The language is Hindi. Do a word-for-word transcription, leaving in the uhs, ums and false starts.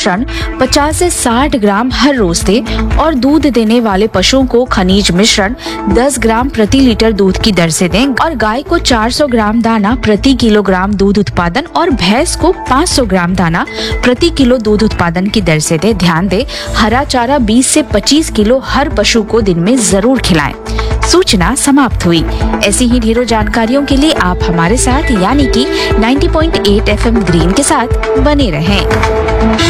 मिश्रण पचास से साठ ग्राम हर रोज दें और दूध देने वाले पशुओं को खनिज मिश्रण दस ग्राम प्रति लीटर दूध की दर से दें और गाय को चार सौ ग्राम दाना प्रति किलोग्राम दूध उत्पादन और भैंस को पाँच सौ ग्राम दाना प्रति किलो दूध उत्पादन की दर से दें। ध्यान दें, हरा चारा बीस से पच्चीस किलो हर पशु को दिन में जरूर खिलाएं। सूचना समाप्त हुई। ऐसी ही ढेरों जानकारियों के लिए आप हमारे साथ यानी कि नब्बे पॉइंट आठ एफ एम ग्रीन के साथ बने रहें।